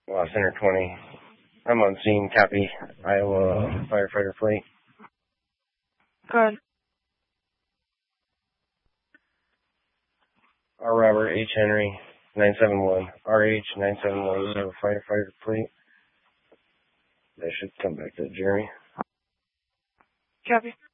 Center 20. I'm on scene, copy. Iowa firefighter fleet. Good. R. Robert H. Henry 971. RH 971 Iowa firefighter fleet. That should come back to Jeremy. Copy.